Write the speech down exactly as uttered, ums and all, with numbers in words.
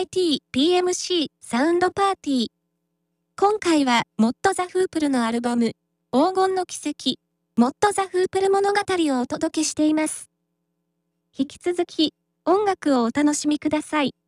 イティー ピーエムシー サウンドパーティー。今回はモット・ザ・フープルのアルバム黄金の奇跡モット・ザ・フープル物語をお届けしています。引き続き音楽をお楽しみください。